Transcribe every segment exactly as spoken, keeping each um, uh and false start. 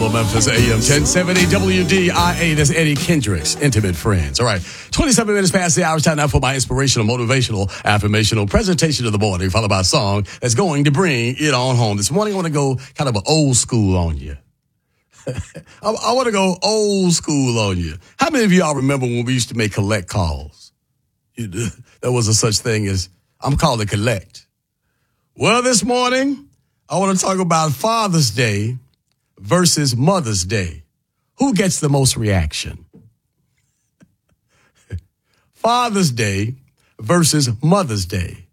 capital of Memphis, A M ten seventy W D I A. That's Eddie Kendricks, Intimate Friends. All right, twenty-seven minutes past the hour. It's time now for my inspirational, motivational, affirmational presentation of the morning, followed by a song that's going to bring it on home. This morning, I want to go kind of an old school on you. I, I want to go old school on you. How many of y'all remember when we used to make collect calls? There was a such thing as, I'm called a collect. Well, this morning, I want to talk about Father's Day versus Mother's Day. Who gets the most reaction? Father's Day versus Mother's Day.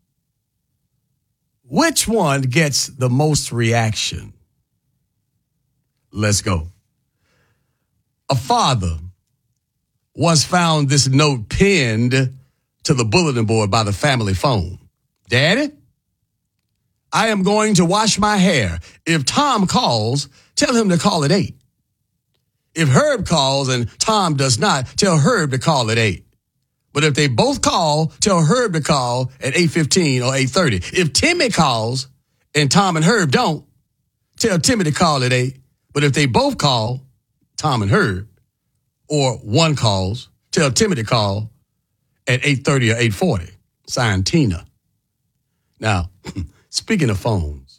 Which one gets the most reaction? Let's go. A father once found this note pinned to the bulletin board by the family phone. Daddy, I am going to wash my hair. If Tom calls, tell him to call at eight. If Herb calls and Tom does not, tell Herb to call at eight. But if they both call, tell Herb to call at eight fifteen or eight thirty. If Timmy calls and Tom and Herb don't, tell Timmy to call at eight. But if they both call, Tom and Herb, or one calls, tell Timmy to call at eight thirty or eight forty. Signed, Tina. Now, speaking of phones,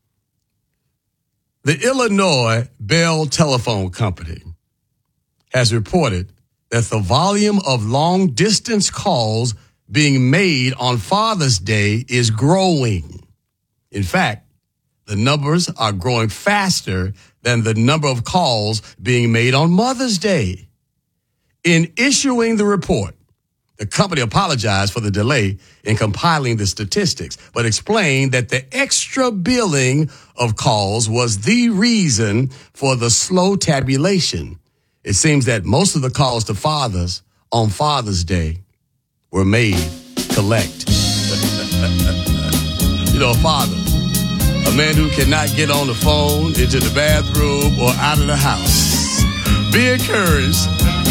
the Illinois Bell Telephone Company has reported that the volume of long-distance calls being made on Father's Day is growing. In fact, the numbers are growing faster than the number of calls being made on Mother's Day. In issuing the report, the company apologized for the delay in compiling the statistics, but explained that the extra billing of calls was the reason for the slow tabulation. It seems that most of the calls to fathers on Father's Day were made collect. You know, a father, a man who cannot get on the phone, into the bathroom, or out of the house. Be encouraged.